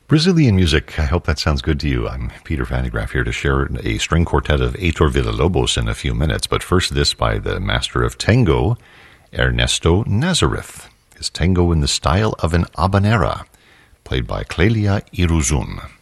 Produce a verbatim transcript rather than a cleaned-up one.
Brazilian music, I hope that sounds good to you. I'm Peter Van de Graaff here to share a string quartet of Heitor Villa-Lobos in a few minutes, but first this by the master of tango, Ernesto Nazareth. His tango in the style of an habanera, played by Clelia Iruzun.